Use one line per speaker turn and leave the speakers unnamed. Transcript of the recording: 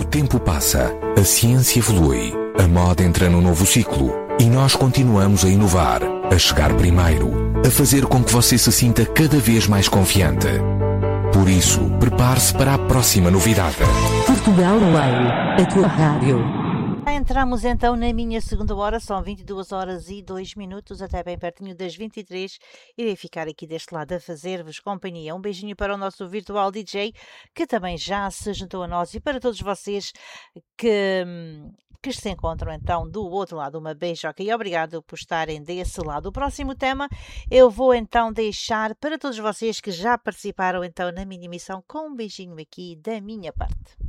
tempo passa, a ciência evolui, a moda entra num novo ciclo e nós continuamos a inovar, a chegar primeiro, a fazer com que você se sinta cada vez mais confiante. Por isso, prepare-se para a próxima novidade.
Portugal Way, a tua rádio.
Entramos então na minha segunda hora, são 22 horas e 2 minutos, até bem pertinho das 23. Irei ficar aqui deste lado a fazer-vos companhia. Um beijinho para o nosso virtual DJ, que também já se juntou a nós, e para todos vocês que se encontram então do outro lado. Uma beijoca e obrigado por estarem desse lado. O próximo tema eu vou então deixar para todos vocês que já participaram então na minha emissão, com um beijinho aqui da minha parte.